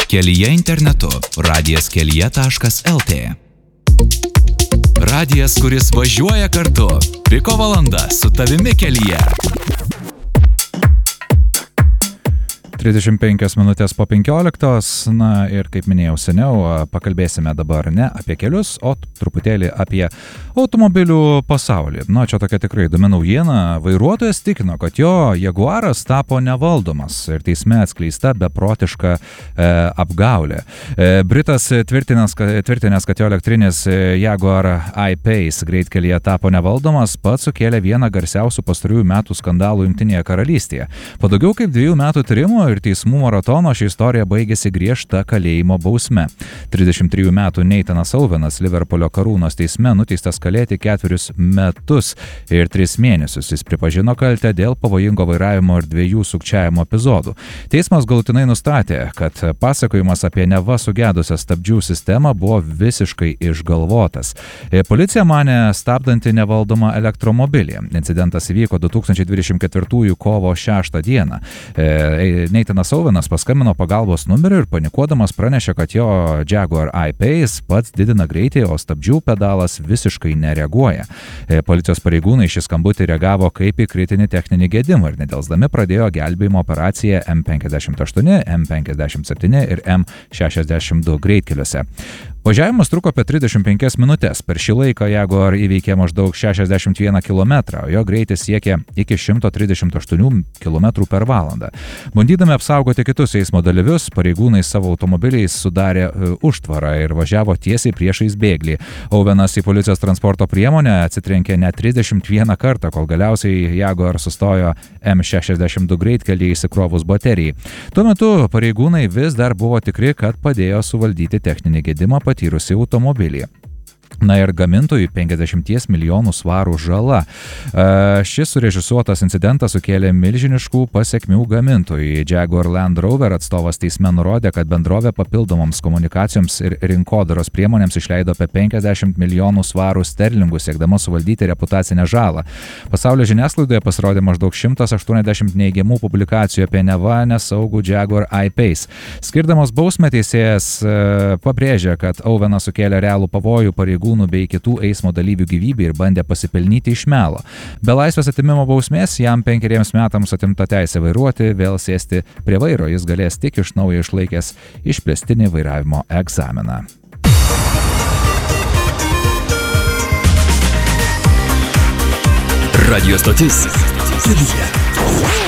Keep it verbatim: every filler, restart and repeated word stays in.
Kelyje internetu radijas kelyje taškas lt. Radijas, kuris važiuoja kartu. Piko valanda su tavimi kelyje. trisdešimt penkios minutės po penkioliktos, na ir kaip minėjau seniau, pakalbėsime dabar ne apie kelius, o truputėlį apie automobilių pasaulį. Na, čia tokia tikrai įdomi naujiena. Vairuotojas tikino, kad jo Jaguaras tapo nevaldomas ir teisme atskleista beprotiška e, apgaulė. E, Britas tvirtinęs, tvirtinęs, kad jo elektrinis Jaguar I-Pace greitkelyje tapo nevaldomas, pats sukėlė vieną garsiausių pastarųjų metų skandalų Jungtinėje karalystėje. Po daugiau kaip dviejų metų tyrimo ir teismų maratono ši istorija baigėsi griežta kalėjimo bausme. trisdešimt trijų metų Nathanas Owenas Liverpoolio karūnos teisme nuteistas kalėti ketverius metus ir tris mėnesius. Jis pripažino kaltę dėl pavojingo vairavimo ir dviejų sukčiavimo epizodų. Teismas galutinai nustatė, kad pasakojimas apie neva sugedusią stabdžių sistemą buvo visiškai išgalvotas. Policija manė stabdanti nevaldomą elektromobilį. Incidentas įvyko du tūkstančiai dvidešimt ketvirtųjų kovo šeštą dieną. Nathanas Owenas paskambino pagalbos numeriu ir panikuodamas pranešė, kad jo Jaguar I-Pace pats didina greitį, o stabdžių pedalas visiškai nereaguoja. Policijos pareigūnai šį skambutį reagavo kaip į kritinį techninį gedimą ir nedelsdami pradėjo gelbėjimo operaciją M penkiasdešimt aštuoni, M penkiasdešimt septyni ir M šešiasdešimt du greitkeliuose. Važiavimas truko apie trisdešimt penkias minutės. Per šį laiką Jaguar įveikė maždaug šešiasdešimt vieną kilometrą, o jo greitis siekė iki šimto trisdešimt aštuonių kilometrų per valandą. Bandydami apsaugoti kitus eismo dalyvius, pareigūnai savo automobiliais sudarė uh, užtvarą ir važiavo tiesiai priešais bėglį. Owenas į policijos transporto priemonę atsitrenkė net trisdešimt vieną kartą, kol galiausiai Jaguar sustojo M šešiasdešimt du greitkelį įsikrovus baterijai. Tuo metu pareigūnai vis dar buvo tikri, kad padėjo suvaldyti techninį gedimą patyrusį automobilį. Na ir gamintojui penkiasdešimt milijonų svarų žala. Šis surežisuotas incidentas sukėlė milžiniškų pasekmių gamintojui. Jaguar Land Rover atstovas teisme nurodė, kad bendrovė papildomoms komunikacijoms ir rinkodaros priemonėms išleido apie penkiasdešimt milijonų svarų sterlingų, siekdama suvaldyti reputacinę žalą. Pasaulio žiniasklaidoje pasirodė maždaug šimtas aštuoniasdešimt neigiamų publikacijų apie neva nesaugų Jaguar I-Pace. Skirdamas bausmę teisėjas pabrėžė, kad Owenas sukėlė realų pavojų pareigūnų bei kitų eismo dalyvių gyvybę ir bandė pasipelnyti iš melo. Be laisvės atėmimo bausmės jam penkeriems metams atimta teisė vairuoti, vėl sėsti prie vairo jis galės tik iš naujo išlaikęs išplėstinį vairavimo egzaminą. Radio stotis.